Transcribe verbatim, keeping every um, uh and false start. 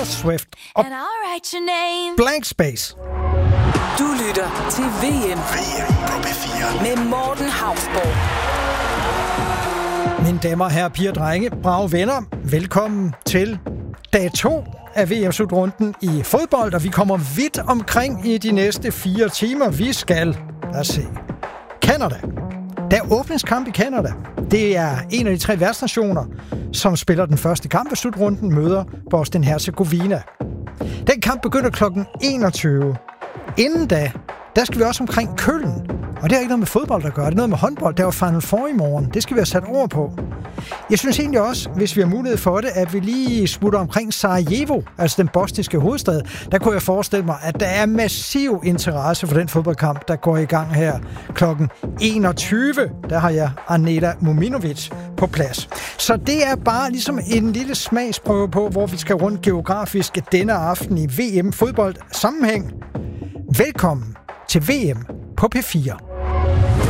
Swift og Blank Space. Du lytter til V M. V M på P fire. Med Morten Hausborg. Mine damer, herrer, piger, drenge, brave venner. Velkommen til dag to af V M-slutrunden i fodbold, og vi kommer vidt omkring i de næste fire timer. Vi skal, lad os se, Canada. Der er åbningskamp i Canada. Det er en af de tre værtsnationer, som spiller den første kamp af slutrunden, møder Bosnien-Hercegovina. Den kamp begynder klokken enogtyve. Inden da, der skal vi også omkring Köln. Og det er ikke noget med fodbold, der gør. Det er noget med håndbold. Der var Final Four i morgen. Det skal vi have sat ord på. Jeg synes egentlig også, hvis vi har mulighed for det, at vi lige smutter omkring Sarajevo, altså den bosniske hovedstad. Der kunne jeg forestille mig, at der er massiv interesse for den fodboldkamp, der går i gang her klokken enogtyve. Der har jeg Aneta Muminovic på plads. Så det er bare ligesom en lille smagsprøve på, hvor vi skal rundt geografisk denne aften i V M fodbold sammenhæng. Velkommen til V M på P fire.